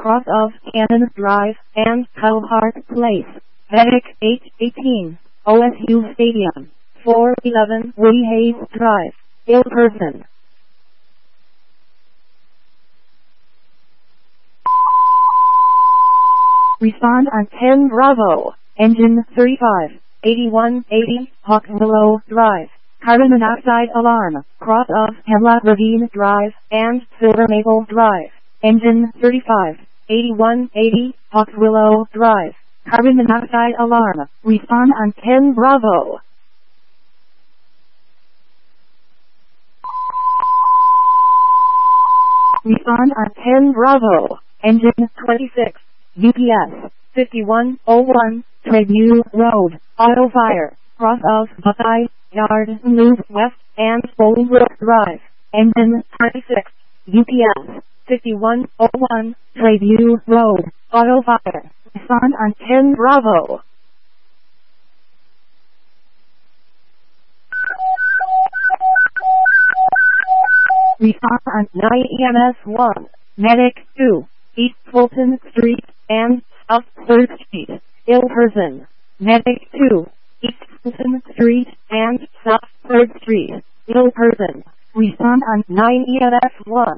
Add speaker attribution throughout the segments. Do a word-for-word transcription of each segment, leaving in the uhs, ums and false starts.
Speaker 1: cross of Cannon Drive and Cowhart Place. Medic eight eighteen, O S U Stadium, four eleven Woody Hayes Drive, ill person. Respond on ten Bravo, engine thirty-five, eighty-one eighty, Hawk Willow Drive. Carbon monoxide alarm, cross of Hemlock Ravine Drive and Silver Maple Drive. Engine thirty-five, eighty-one eighty, Hawk Willow Drive. Carbon monoxide alarm, respond on ten Bravo. Respond on ten Bravo, engine twenty-six, U P S, fifty-one oh one, Treview Road, auto fire, cross of Buckeye Yard Loop West and Bolingbrook Drive. Engine twenty-six, U P S, fifty-one oh one, Treview Road, auto fire, respond on ten Bravo. Respond on nine E M S one, Medic two, East Fulton Street and South third Street, ill person. Medic two, East Fulton Street and South third Street, ill person. Respond on nine E M S one.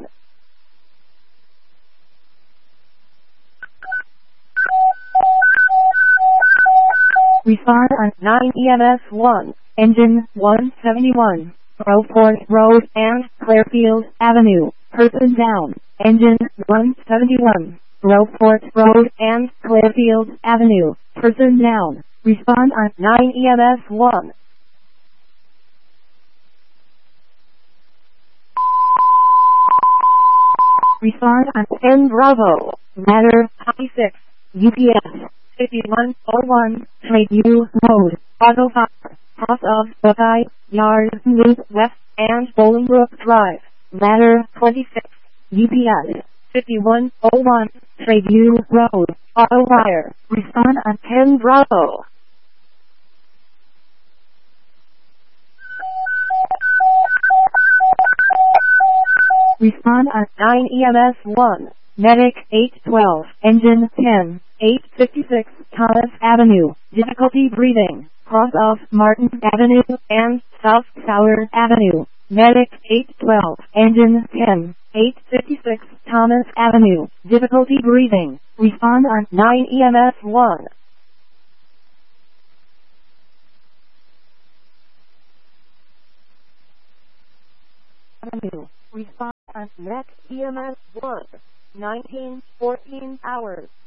Speaker 1: Respond on nine E M S one, engine one seventy-one, Crowport Road and Clarefield Avenue, person down. Engine one seventy-one, Crowport Road and Clarefield Avenue, person down. Respond on nine E M S one. Respond on ten Bravo, Ladder twenty-six, U P S, fifty-one oh one, Treview Road, auto fire, cross of Buckeye Yard Loop West and Bolingbrook Drive. Ladder twenty-six, U P S, fifty-one oh one, Treview Road, auto fire. Respond on ten Bravo. Respond on nine E M S one, Medic eight twelve, engine ten, eight fifty-six, Thomas Avenue, difficulty breathing, cross of Martin Avenue and South Sauer Avenue. Medic eight twelve, engine ten, eight fifty-six, Thomas Avenue, difficulty breathing. Respond on nine E M S one. Avenue. Respond on next E M S one, nineteen fourteen hours.